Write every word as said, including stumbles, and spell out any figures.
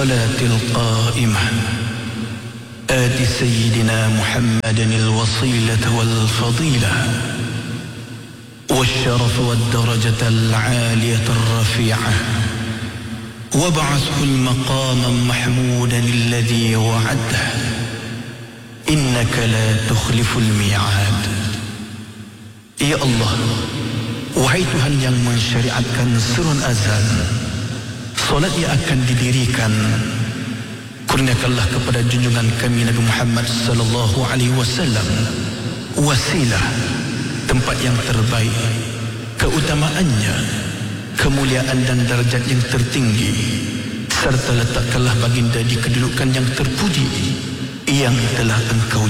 الصلاة القائمة آت سيدنا محمدا الوصيلة والفضيلة والشرف والدرجة العالية الرفيعة وابعثه المقام محمودا الذي وعده إنك لا تخلف الميعاد. Ya Allah, wahai Tuhan yang mensyariatkan surun azan, solat yang akan didirikan, kurniakanlah kepada junjungan kami Nabi Muhammad sallallahu alaihi wasallam wasilah, tempat yang terbaik, keutamaannya, kemuliaan dan darjat yang tertinggi, serta letakkanlah baginda di kedudukan yang terpuji yang telah engkau